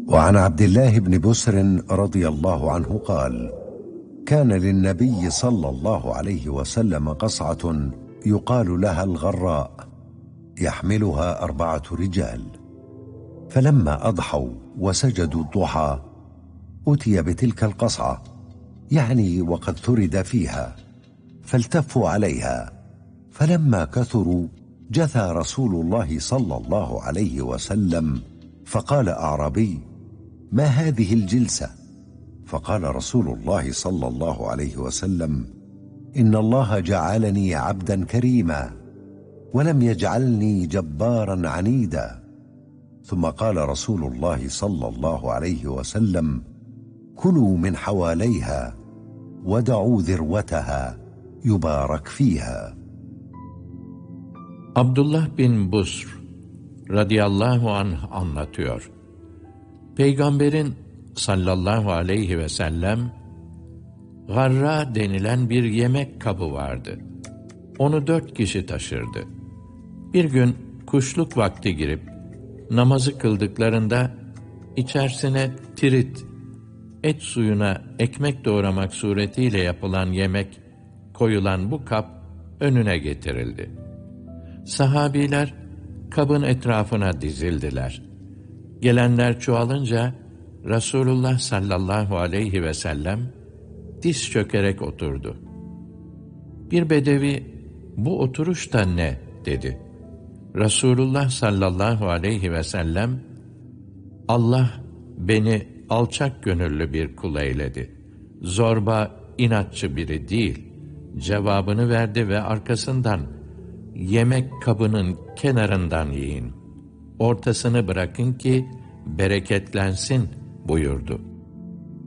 وعن عبد الله بن بسر رضي الله عنه قال: كان للنبي صلى الله عليه وسلم قصعة يقال لها الغراء، يحملها 4 رجال، فلما أضحوا وسجدوا الضحى أتي بتلك القصعة، يعني وقد ثرد فيها، فالتفوا عليها، فلما كثروا جثى رسول الله صلى الله عليه وسلم، فقال أعرابي: ما هذه الجلسة؟ فقال رسول الله صلى الله عليه وسلم: إن الله جعلني عبدا كريما، ولم يجعلني جبارا عنيدا. ثم قال رسول الله صلى الله عليه وسلم: كلوا من حواليها ودعوا ذروتها يبارك فيها. Abdullah bin Busr radıyallahu anh anlatıyor. Peygamberin sallallahu aleyhi ve sellem garra denilen bir yemek kabı vardı. Onu 4 kişi taşırdı. Bir gün kuşluk vakti girip namazı kıldıklarında içerisine tirit, et suyuna ekmek doğramak suretiyle yapılan yemek koyulan bu kap önüne getirildi. Sahabiler kabın etrafına dizildiler. Gelenler çoğalınca Resulullah sallallahu aleyhi ve sellem diz çökerek oturdu. Bir bedevi, bu oturuş da ne dedi. Resulullah sallallahu aleyhi ve sellem, Allah beni alçak gönüllü bir kul eyledi. Zorba, inatçı biri değil cevabını verdi ve arkasından yemek kabının kenarından yiyin, ortasını bırakın ki bereketlensin buyurdu.